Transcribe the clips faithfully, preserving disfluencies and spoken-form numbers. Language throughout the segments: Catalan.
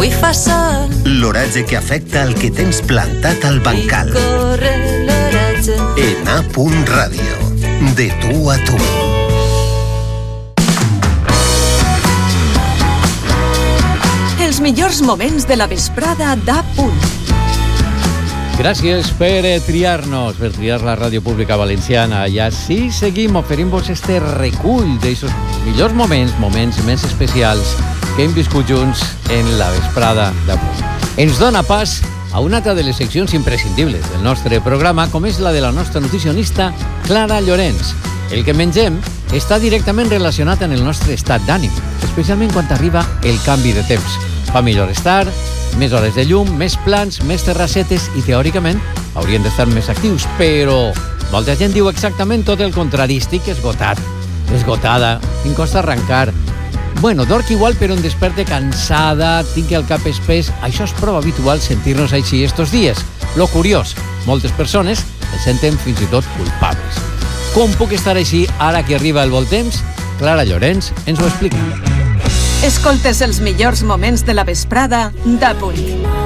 avui fa sol. L'oratge que afecta el que tens plantat al bancal. I corre l'oratge. En A punt Ràdio. De tu a tu. Els millors moments de la vesprada d'A punt. Gràcies per triar-nos, per triar la ràdio pública valenciana. I així seguim oferint-vos este recull d'aixos millors moments, moments més especials que hem viscut junts en la vesprada d'avui. Ens dona pas a una altra de les seccions imprescindibles del nostre programa, com és la de la nostra nutricionista Clara Llorenç. El que mengem està directament relacionat amb el nostre estat d'ànim, especialment quan arriba el canvi de temps. Fa millor estar, més hores de llum, més plans, més terrassetes i, teòricament, haurien d'estar més actius, però molta gent diu exactament tot el contrari. Estic esgotat, esgotada, em costa arrencar. Bueno, dorc igual, però em desperte cansada, tinc el cap espès. Això és prou habitual sentir-nos així estos dies. Lo curiós, moltes persones se senten fins i tot culpables. Com puc estar així ara que arriba el bon temps? Clara Llorenç ens ho explica. Escoltes els millors moments de la vesprada d'A punt.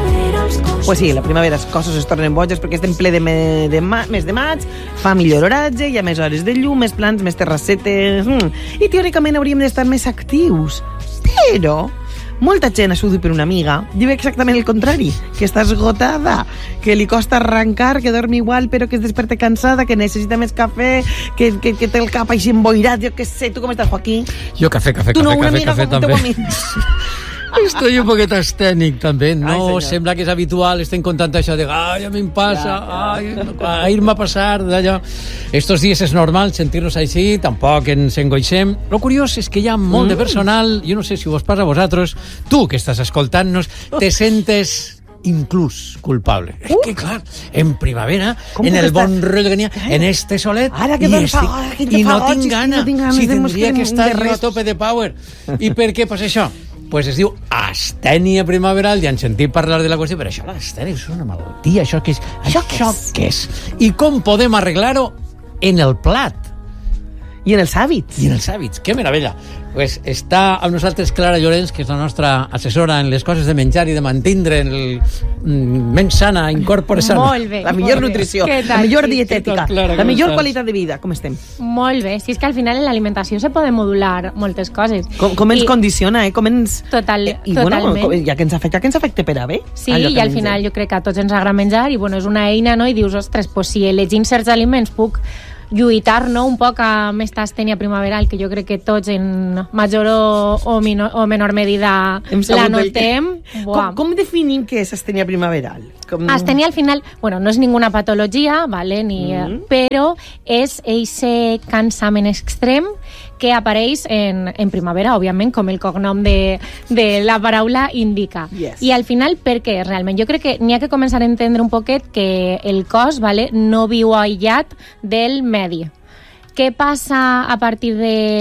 Pues sí, la primavera les coses es tornen boges perquè estem ple de, me, de ma, mes de maig, fa millor oratge, hi ha més hores de llum, més plans, més terrassetes... Mm. I teòricament hauríem d'estar més actius. Però molta gent, això ho diu per una amiga, diu exactament el contrari, que està esgotada, que li costa arrencar, que dorm igual però que es desperta cansada, que necessita més cafè, que, que, que té el cap així emboirat. Jo què sé, tu com estàs, Joaquín? Jo cafè, cafè, tu cafè, no, una cafè, amiga cafè, com també. Estoy un poquet astènic, també. No, Ai, sembla que és habitual, estem contant això de ai, a mi em passa, ai, ahir-me a passar, d'allò. Estos dies és normal sentir-nos així, tampoc ens engoixem. Lo curiós és que hi ha molt mm. de personal, jo no sé si vos passa a vosaltres, tu que estàs escoltant-nos, te sentes inclús culpable. Uh. És que, clar, en primavera, en el bon rotllo que n'hi ha, en este solet, ara que i, estic, estic, ara que i no fa tinc goig, gana, no tinc ganes si de tindria que estar de jo a tope de power. I per què passa això? Pues es diu astènia primaveral, ja han sentit parlar de la qüestió, però això, l'astènia és una malaltia, això què és? Això, això què és? I com podem arreglar-ho? En el plat. I en els hàbits. I en els hàbits, que meravella. Pues està amb nosaltres Clara Llorenç, que és la nostra assessora en les coses de menjar i de mantindre el mm, menys sana, incorpore sana. Molt bé. La millor molt nutrició, bé. la millor Sí, dietètica, Clara, la millor estàs? qualitat de vida. Com estem? Molt bé. Si és que al final en l'alimentació se poden modular moltes coses. Com, com ens I, condiciona, eh? Com ens... Total, I, totalment. Bueno, com, ja que ens afecta, que ens afecta per a bé. Sí, i al final jo crec que a tots ens agrada menjar i bueno, és una eina, no? I dius, ostres, pues si elegint certs aliments puc lluitar, no?, un poc amb aquesta astènia primaveral que jo crec que tots en major o, o, minor, o menor medida la notem. Com, com definim què és astènia primaveral? Com... Astènia al final, bueno, no és ninguna patologia, ¿vale? Ni, mm. però és eixe cansament extrem que apareix en, en primavera, òbviament, com el cognom de, de la paraula indica. Yes. I al final, per què? Realment, jo crec que n'hi ha que començar a entendre un poquet que el cos, ¿vale?, no viu aïllat del medi. Què passa a partir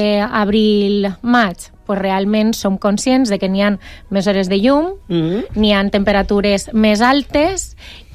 d'abril, maig? Pues realment som conscients de que n'hi ha més hores de llum, mm. n'hi ha temperatures més altes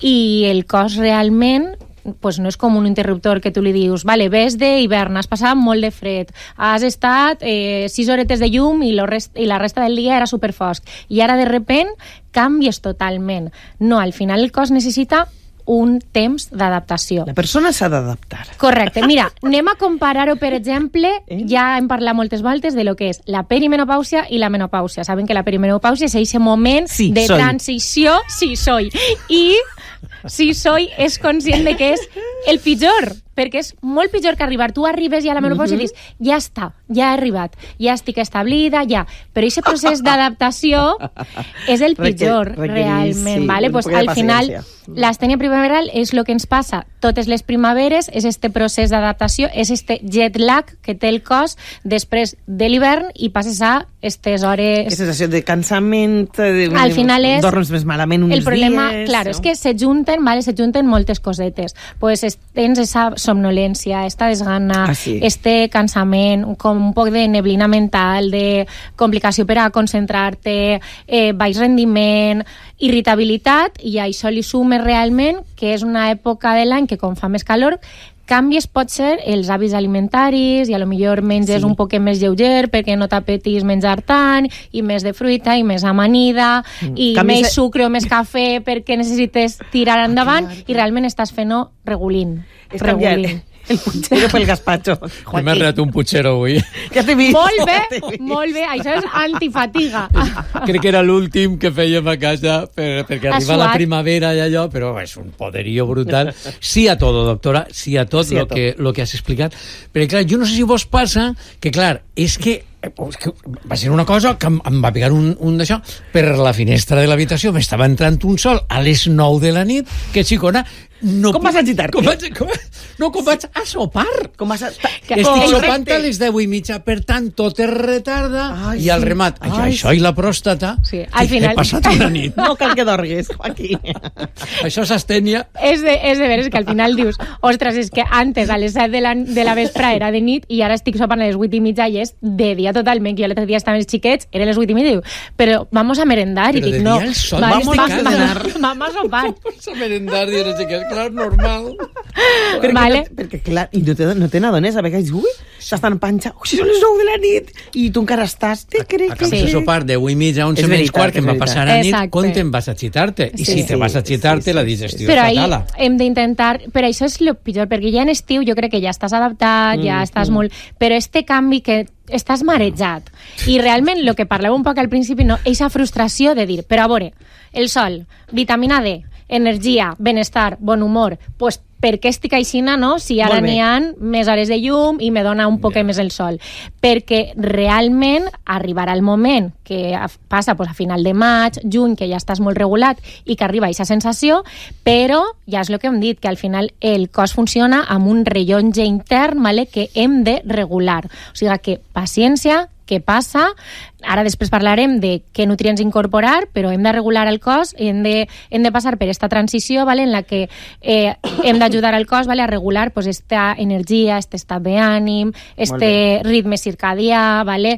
i el cos realment pues no és com un interruptor que tu li dius vale, ves d'hivern, has passat molt de fred, has estat eh, sis horetes de llum i, lo rest, i la resta del dia era superfosc i ara de repent canvies totalment. No, al final el cos necessita un temps d'adaptació. La persona s'ha d'adaptar. Correcte. Mira, anem a comparar-ho, per exemple, eh? ja hem parlat moltes voltes de lo que és la perimenopàusia i la menopàusia. Saben que la perimenopàusia és aquest moment sí, de soy. transició, sí, soy, i sí, soy és conscient de que és el pitjor, perquè és molt pitjor que arribar. Tu arribes ja a la menopàusia mm-hmm. i dius, ja està, ja he arribat, ja estic establida, ja. Però aquest procés d'adaptació és el pitjor, Requer, realment. Sí, vale? Pues, al final, l'astènia primaveral és el que ens passa totes les primaveres, és este procés d'adaptació, és este jet lag que té el cos després de l'hivern i passes a aquestes hores... Aquesta sensació de cansament, de... al final és... dorms més malament uns el problema, dies... Clar, no? És que se junten, vale, se junten moltes cosetes. Pues es, tens esa somnolència, esta desgana, ah, sí. este cansament, com un poc de neblina mental, de complicació per a concentrar-te, eh, baix rendiment, irritabilitat, i això li sume realment que és una època de l'any que, com fa més calor, canvies pot ser els hàbits alimentaris i a lo millor menges sí. un poc més lleuger perquè no t'apetis menjar tant i més de fruita i més amanida mm. i canvies... més sucre o més cafè perquè necessites tirar endavant ah, clar, clar. I realment estàs fent-ho regulint. És regulint. El puchero pel gazpacho. M'he reat un puchero avui. Ja t'he vist. Molt bé, molt bé. Això és antifatiga. Crec que era l'últim que fèiem a casa per, perquè arriba la primavera i allò, però és un poderío brutal. Sí a todo, doctora, sí a tot sí lo, que, lo que has explicat. Però clar, jo no sé si vos passa que, clar, és que que va ser una cosa que em, em va pegar un, un d'això per la finestra de l'habitació m'estava entrant un sol a les nou de la nit que xicona no com vas a gitar-te? Com vaig, com, no, com vaig a sopar com vas a... estic oh, sopant a les deu i mitja per tant tot es retarda ai, i al remat ai, ai, això i la pròstata sí. Al final... he passat una nit no cal que dorgues aquí això s'astènia és de, és de veres que al final dius ostres, és que antes a les set de la, de la vespre era de nit i ara estic sopant a les vuit i mitja i és de dia totalment, que jo l'altre dia estaven els xiquets, eren les vuit i mitja, però vamos a merendar, però i dic, no, sol, vamos, vamos, vamos, vamos a sopar. Vamos a merendar, i no sé què, clar, normal. Perquè, vale. no, perquè clar, i no te, no te n'adones, a vegades, ui, estàs tan panxa, ui, si són les nou de la nit, i tu encara estàs, te crec que... Acabes de sopar de vuit i mitja, onze menys quart, que em va passar a nit, quan te'n vas a xitar-te? I si te vas a xitar-te, la digestió és fatal. Però hem d'intentar, però això és el pitjor, perquè ja en estiu jo crec que ja estàs adaptat, ja estàs molt... Però este canvi que estàs marejat. I realment, el que parleu un poc al principi, no, eixa frustració de dir, però a veure, el sol, vitamina D, energia, benestar, bon humor, pues per què estic aixina, no? Si ara n'hi ha més hores de llum i me dona un poc yeah. més el sol. Perquè realment arribarà el moment que passa pues, a final de maig, juny, que ja estàs molt regulat i que arriba aquesta sensació, però ja és el que hem dit, que al final el cos funciona amb un rellotge intern, vale, que hem de regular. O sigui que paciència, què passa, ara després parlarem de què nutrients incorporar, però hem de regular el cos i hem de, hem de passar per aquesta transició, vale, en la que eh, hem d'ajudar al cos, vale, a regular pues, esta energia, este estat d'ànim, este ritme circadià, vale?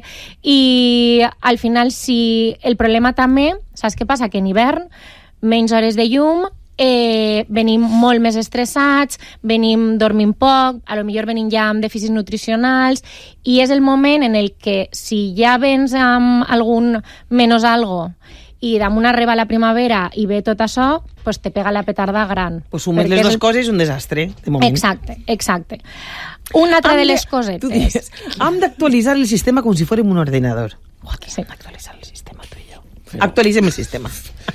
I al final, si el problema també, saps què passa? Que en hivern, menys hores de llum, Eh, venim molt més estressats, venim dormint poc, a lo millor venim ja amb dèficits nutricionals i és el moment en el que si ja vens amb algun menys algo i damunt arriba la primavera i ve tot això, pues te pega la petarda gran. Pues sumes les dues coses és un desastre, de moment. Exacte, exacte. Una altra de les coses és... Hem d'actualitzar el sistema com si fórem un ordenador. Uah, que sí. Hem d'actualitzar el sistema, tu i jo. Però... Actualitzem el sistema.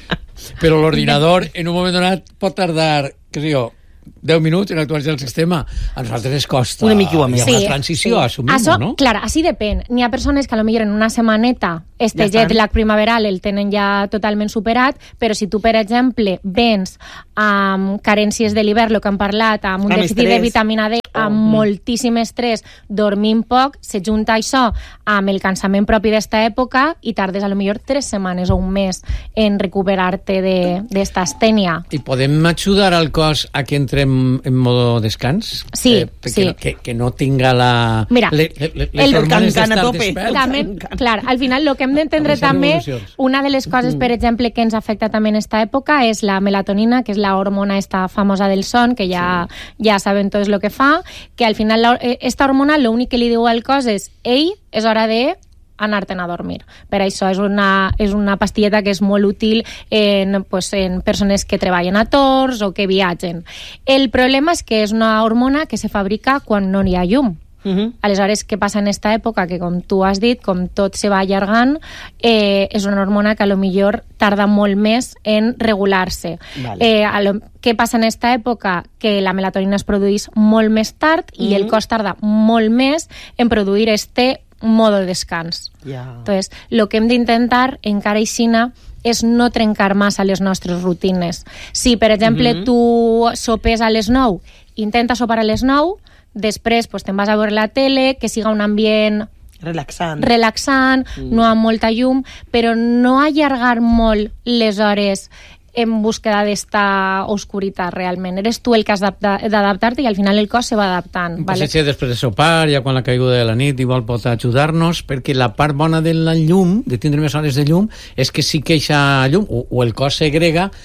Però l'ordinador en un moment donat pot tardar, què sé jo, deu minuts en actualitzar el sistema. A nosaltres es costa una mica més. Sí, la transició, sí. Assumim-ho, Això, no? Clar, així depèn. N'hi ha persones que potser en una setmaneta este ja jet lag primaveral el tenen ja totalment superat, però si tu, per exemple, vens amb carències de l'hivern, el que hem parlat, amb un amb dèficit estrès. de vitamina D, amb oh. moltíssim estrès, dormint poc, se junta això amb el cansament propi d'esta època i tardes a lo millor tres setmanes o un mes en recuperar-te d'esta astènia. I podem ajudar al cos a que entrem en modo descans? Sí, eh, sí. Que, que, que no tinga la... Mira, le, le, les el hormones d'estar despert. També, clar, al final el que hem d'entendre també, una de les coses, per exemple, que ens afecta també en esta època és la melatonina, que és la hormona esta famosa del son, que ja, sí. ja sabem tots el que fa, que al final la, esta hormona l'únic que li diu al cos és ei, és hora de anar-te'n a dormir. Per això és una, és una pastilleta que és molt útil en, pues, en persones que treballen a torns o que viatgen. El problema és que és una hormona que se fabrica quan no hi ha llum. Uh-huh. Aleshores, què passa en esta època? Que com tu has dit, com tot se va allargant, eh, és una hormona que a lo millor tarda molt més en regular-se. Vale. Eh, a lo, què passa en esta època? Que la melatonina es produeix molt més tard i uh-huh. el cos tarda molt més en produir este modo de descans. Yeah. Entonces, lo que hem d'intentar encara aixina és no trencar massa les nostres rutines. Si, per exemple, uh-huh. tu sopes a les nou, intenta sopar a les nou, després pues, te'n vas a veure la tele, que siga un ambient relaxant, relaxant mm. no amb molta llum, però no allargar molt les hores en búsqueda d'esta oscuritat realment. Eres tu el que has d'adaptar-te i al final el cos se va adaptant. Un vale? Passeig després de sopar, ja quan la caiguda de la nit, igual pot ajudar-nos, perquè la part bona de la llum, de tindre més hores de llum, és que sí que eixa llum, o, o el cos segrega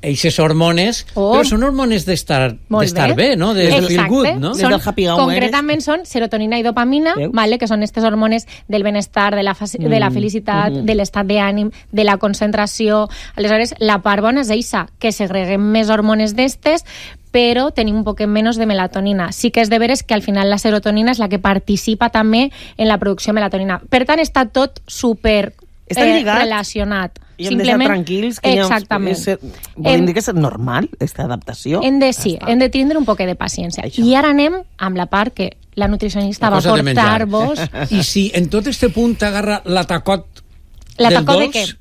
eixes hormones, Oh. però són hormones d'estar Molt d'estar bé, no? De, de feel Exacte. good, no? Des Són, del happy hour. concretament són serotonina i dopamina, Veus? vale? Que són aquestes hormones del benestar, de la, faci- de la felicitat, mm-hmm. de l'estat d'ànim, de la concentració. Aleshores, la part bona és eixa, que segreguem més hormones d'estes, però tenim un poquet menys de melatonina. Sí que és de veres que al final la serotonina és la que participa també en la producció de melatonina. Per tant, està tot super Està eh, lligat. relacionat. I hem d'estar tranquils. Que Exactament. Ja, volem Hem- dir que és normal, aquesta adaptació. Hem de, sí, Ja està. hem de tindre un poquet de paciència. Això. I ara anem amb la part que la nutricionista La va cosa de menjar. portar-vos. I si en tot este punt t'agarra l'atacot La del tacó de dos, què?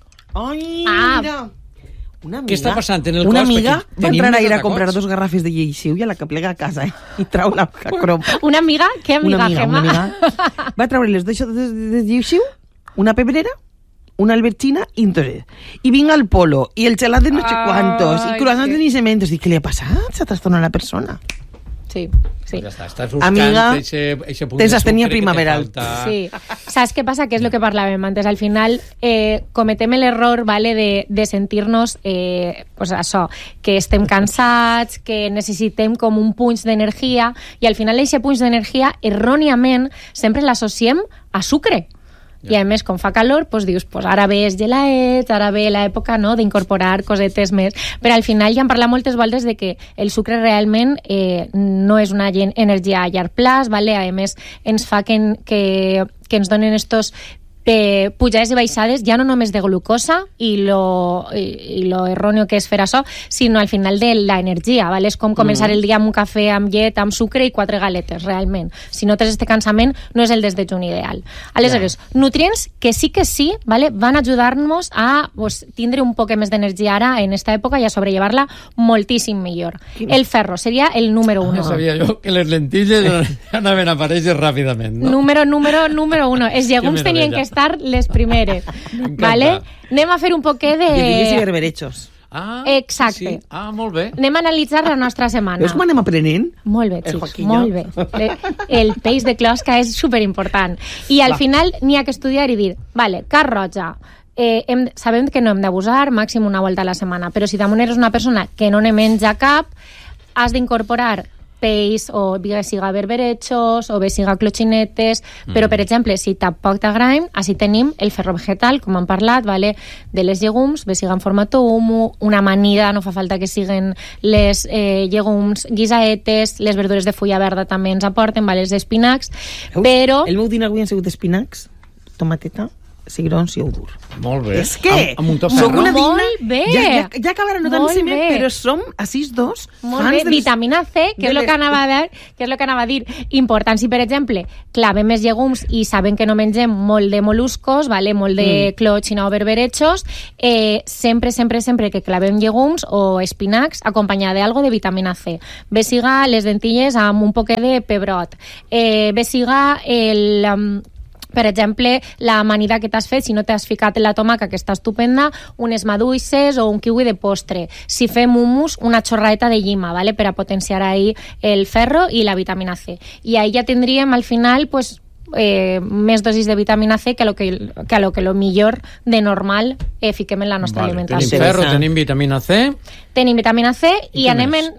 Ai, Ah. mira. Una amiga, Què està passant en el una cos? amiga Perquè va tenim entrar molts ahir a atacots. comprar dos garrafes de lleixiu i a la que plega a casa, eh? I trau la crom. Una amiga? Què amiga, Una amiga, Gemma? una amiga. Va treure les dos de, de, de lleixiu, una pebrera, una albergina i entonces, i vinc al polo, i el gelat de no sé Ai, quantos, i croissants que- de nicementos. Dic, què li ha passat? S'ha trastornat la persona. Sí, sí. Ja està, estàs buscant Amiga, eixe, eixe punt tens de astènia sucre que te primaveral. falta. Sí. Saps què passa? Que és el que parlàvem antes. Al final eh, cometem l'error, vale, de, de sentir-nos eh, pues això, que estem cansats, que necessitem com un punx d'energia, i al final aquest punx d'energia erròniament sempre l'associem a sucre. I a més, com fa calor, doncs dius, pues ara ve els gelaets, ara ve l'època, no?, d'incorporar cosetes més. Però al final ja hem parlat moltes voltes de que el sucre realment eh, no és una gen- energia a llarg plaç, vale? A més ens fa que, que, que ens donen estos eh, pujades i baixades ja no només de glucosa i lo, i, i lo erròneo que és fer això, sinó al final de l'energia, vale? És com començar el dia amb un cafè amb llet, amb sucre i quatre galetes, realment. Si no tens este cansament, no és el desdejun ideal. Aleshores, yeah. nutrients que sí que sí, vale? Van ajudar-nos a pues, tindre un poc més d'energia ara en esta època i a sobrellevar-la moltíssim millor. El ferro seria el número uno. Ja sabia jo que les lentilles anaven a aparèixer ràpidament, no? Número, número, número uno. Els llegums Que tenien meravella. que estar les primeres. M'encanta. Vale? Anem a fer un poquet de... Lledilles i berberechos. Ah, Exacte. Sí. Ah, molt bé. Anem a analitzar la nostra setmana. Veus com anem aprenent? Molt bé, El xics, Joaquillo. molt bé. Le- El peix de closca és superimportant. I al Va. final n'hi ha que estudiar i dir, vale, carn roja, eh, hem, sabem que no hem d'abusar, màxim una volta a la setmana, però si damunt eres una persona que no ne menja cap, has d'incorporar peix o bé siga berberechos o bé siga clochinetes, però per exemple si tampoc t'agraden, així tenim el ferro vegetal, com hem parlat, vale? De les llegums, bé siga en format humo, una amanida, no fa falta que siguen les eh, llegums guisaetes, les verdures de fulla verda també ens aporten, vale? Els espinacs, Veus? però El meu dinar avui han sigut espinacs, tomateta, cigrons i ou dur. Molt bé. És que Amb, amb un toc som ferro. una Molt digna... bé. Ja, ja, ja acabarà Molt notant-se més, bé. però som, així dos, Molt fans bé, dels... vitamina C, que de és el les- que anava a dir, que és el que anava a dir. Important, si per exemple clavem més llegums i sabem que no mengem molt de moluscos, vale? Molt de mm. clochina o berberechos, eh, sempre, sempre, sempre que clavem llegums o espinacs, acompanyada d'algo de vitamina C. Bé siga les dentilles amb un poquet de pebrot. Eh, bé siga el... Um, per exemple, la amanida que t'has fet, si no t'has ficat la tomaca, que està estupenda, unes maduixes o un kiwi de postre. Si fem hummus, una xorradeta de llima, ¿vale? Per a potenciar ahí el ferro i la vitamina C. I ahí ja tindríem al final, pues, eh, més dosis de vitamina C que a lo que, que, a lo, que lo millor de normal eh, fiquem en la nostra Vale, alimentació. tenim ferro, Interessant. tenim vitamina C. Tenim vitamina C i, I què anem més? en...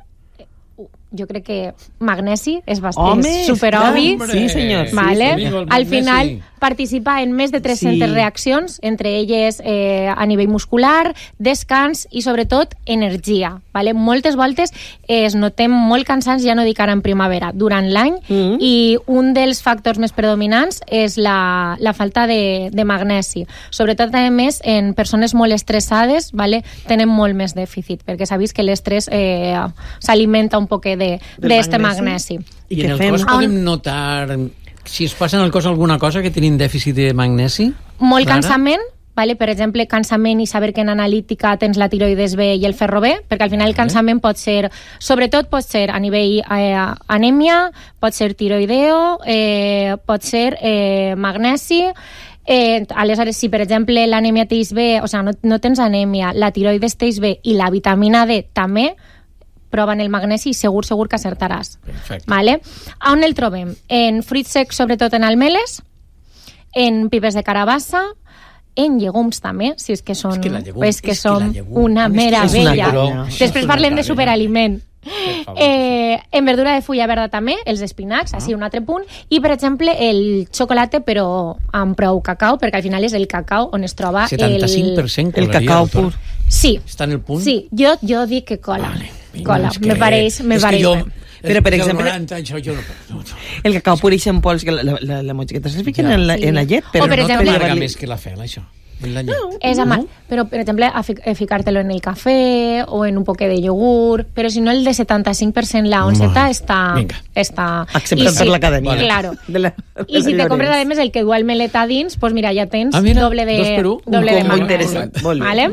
Jo crec que magnesi és bastant Home, superobvi. clar, sí, senyor. Vale? Sí, amigo, el Al magnesi. final participa en més de tres-centes Sí. reaccions, entre elles eh, a nivell muscular, descans i sobretot energia. Vale? Moltes voltes eh, es notem molt cansats, ja no dic ara en primavera, durant l'any, Mm. i un dels factors més predominants és la, la falta de, de magnesi. Sobretot, a més, en persones molt estressades, vale? Tenen molt més dèficit, perquè s'ha vist que l'estrès eh, s'alimenta un poquet de, Del d'este magnesi. magnesi. I I què en el fem? cos podem notar si es passa en el cos alguna cosa que tenim dèficit de magnesi? Molt Clara? cansament, vale? Per exemple, cansament i saber que en analítica tens la tiroides B i el ferro B, perquè al final el cansament pot ser, sobretot pot ser a nivell eh, anèmia, pot ser tiroideo, eh, pot ser eh, magnesi. Eh, aleshores, si per exemple l'anèmia teix B, o sigui, no, no tens anèmia, la tiroides teix B i la vitamina D també, prova en el magnesi i segur, segur que acertaràs. Perfecte. Vale? On el trobem? En fruits secs, sobretot en almeles, en pipes de carabassa, en llegums també, si és que són, És que la llegum- és que és que som la llegum- una és que és meravella. una però- Després parlem de superaliment. favor. Eh, en verdura de fulla verda també, els espinacs, així un altre punt, i per exemple el xocolate però amb prou cacau, perquè al final és el cacau on es troba setanta-cinc per cent El colaria, cacau doctora. pur. Sí, Està en el punt? sí, jo, jo dic que cola. Vale, vinga, cola, és que- me pareix, me és que pareix jo- bé. Però, per és que exemple- el noranta, això jo no... no, no. El cacau pur i en pols, que la, la, la, la motxigueta se'ls fiquen Ja. en, la, Sí. en la llet, però O, per no exemple- No per t'amarga llevar-li- més que la fel, això. En la llet. És ama... Però, per exemple, a, fi a ficar-te-lo en el cafè o en un poquet de iogurt, però si no el de setanta-cinc per cent la onceta Vale. està... Vinga. està... Acceptat I per l'acadèmia. Vale. Claro. De la, I si te compres, a més, el que du el melet a dins, doncs mira, ja tens Ah, mira, doble de, dos per un. doble Un de combo manera. interessant. Molt bé. Vale?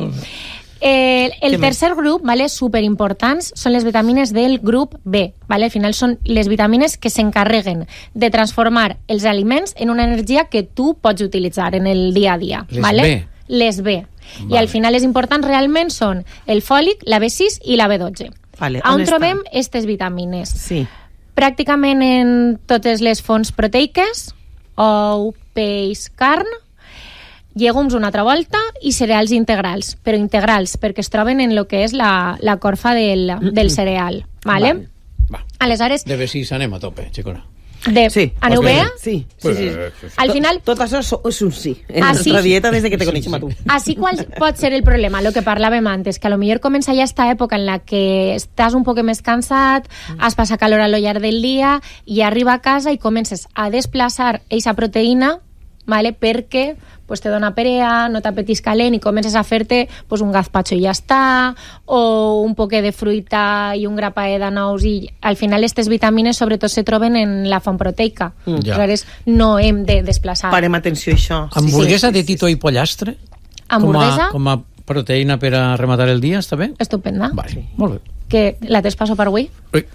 Eh, el Què tercer grup, vale, superimportants, són les vitamines del grup B. Vale? Al final són les vitamines que s'encarreguen de transformar els aliments en una energia que tu pots utilitzar en el dia a dia. Les vale? B. Les B. I Vale. al final les importants realment són el fòlic, la B sis i la B dotze. Vale, On on estan? trobem aquestes vitamines? Sí. Pràcticament en totes les fonts proteiques, ou, peix, carn, llegums una altra volta i cereals integrals, però integrals perquè es troben en el que és la, la corfa del, del cereal. Vale? Vale. Va. Aleshores, De B sis anem a tope, xicona. de, Sí. aneu Pues bé? bé. Sí, sí, sí. Al final, Tot això és, és un sí. En Ah, la nostra sí? dieta des de que te coneixem a tu. així qual pot ser el problema, el que parlàvem antes, que a lo millor comença ja esta època en la que estàs un poc més cansat, has passat calor a lo llarg del dia i arriba a casa i comences a desplaçar eixa proteïna, vale? Perquè pues, te dona perea, no t'apetís calent i comences a fer-te pues, un gazpacho i ja està, o un poquet de fruita i un grapaé de nous, i al final aquestes vitamines sobretot se troben en la font proteica. Mm. Ja. Aleshores no hem de desplaçar. Parem atenció a això. Hamburguesa Sí, sí, de tito i pollastre? Hamburguesa? Com a, com a proteïna per a rematar el dia, està bé? Estupenda. Vale, molt bé. Que la tens passo per avui? Ui.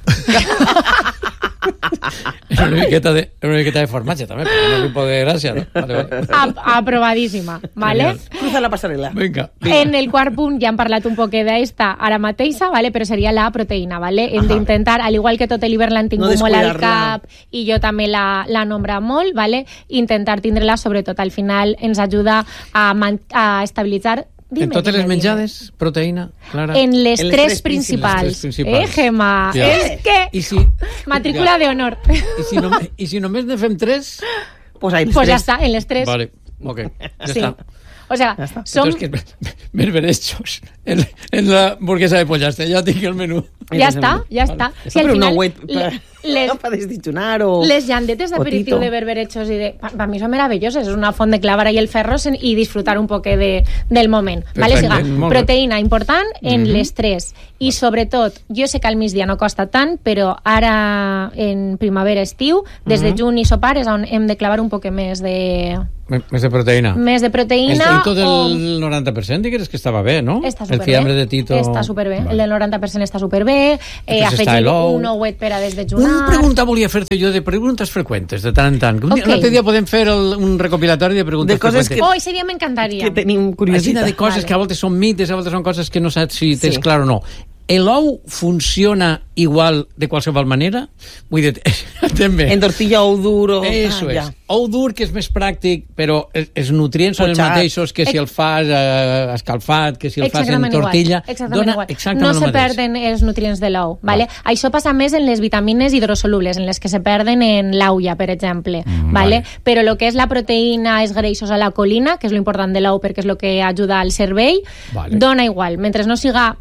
És una miqueta de, una miqueta de formatge, també, perquè no li pot de gràcia, no? Vale, vale. A aprovadíssima, vale? Genial. Cruza la passarel·la. Vinga. En el quart punt ja hem parlat un poquet d'esta ara mateixa, vale? Però seria la proteïna, vale? Hem d'intentar, al igual que tot l'hivern l'han tingut No molt al descuidar-la. cap i jo també la, la nombra molt, vale? Intentar tindre-la, sobretot al final ens ajuda a, man a estabilitzar. Dime, En totes dime, les dime. menjades, proteïna, Clara? En les, En les tres, tres principals. Les tres principals. Eh, Gemma? Ja. És que... I si, Matrícula ja. de honor. I si, no, I si només ne fem tres? Pues ahí, Pues ja està, en les tres. Vale, ok, ja Sí. està. O sea, Ja està. som... Entonces, que berberechos en, en la hamburguesa de pollastre, ja tinc el menú. Ja està, ja està. Si Però al no final wait, le- les, no para desdichunar o... les llandetes d'aperitiu Potito. de berberechos i de... Per mi són meravelloses, és una font de clavar ahí el ferro sen- i disfrutar un poc de, del moment. Vale? O Perfecte, sigui, molt bé. proteïna important en les tres. I sobretot, jo sé que al migdia no costa tant, però ara en primavera-estiu, des de juny i sopar és on hem de clavar un poc més de, Més de proteïna. més de El, proteïna. i tot o... el noranta per cent digues que estava bé, no? Està el superbé. fiambre de Tito... Està superbé. Vale. El del noranta per cent està superbé. Eh, Després està afegir l'ou. un ouet per a desdejunar. Una pregunta volia fer-te jo de preguntes freqüentes, de tant en tant. Un, Ok. dia, un altre dia podem fer el, un recopilatori de preguntes De coses freqüentes. Oh, ese dia m'encantaria. que tenim Així curiositat. de coses Vale. que a voltes són mites, a voltes són coses que no saps si tens Sí. clar o no. L'ou funciona igual de qualsevol manera? Vull dir, també. En tortilla ou duro... Eso ah, es. ja. Ou dur, que és més pràctic, però els, els nutrients són els Potxat. mateixos que si el fas eh, escalfat, que si el fas en Exactament tortilla. igual. Exactament Dona igual. exactament no el se mateix. perden els nutrients de l'ou. Vale? Això passa més en les vitamines hidrosolubles, en les que se perden en l'aulla, per exemple. Mm, vale? vale. Però el que és la proteïna, els greixos a la colina, que és l'important de l'ou perquè és el que ajuda al cervell, Vale. dona igual. Mentre no siga...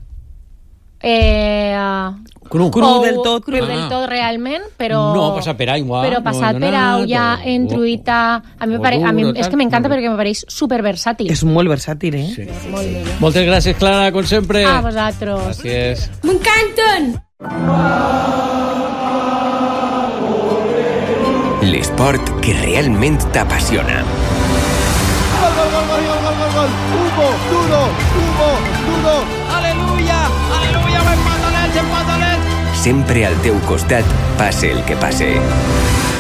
Eh, Cru. Cru ou del tot, cru però- del tot realment, però... No, passat per aigua, Però no passat he per donat, aigua, o- en o- truita... A mi, o me pare, a mi dur o és tal. que m'encanta Molt bé. perquè me pareix superversàtil. És molt versàtil, eh? Sí. Molt bé. Moltes gràcies, Clara, com sempre. A vosaltres. Gràcies. M'encanten! L'esport que realment t'apassiona. Gol, gol, gol, gol, gol, gol, gol. Hugo, duro, Hugo, duro. Aleluya, aleluya, va empatalet, empatalet. Sempre al teu costat, passe el que passe.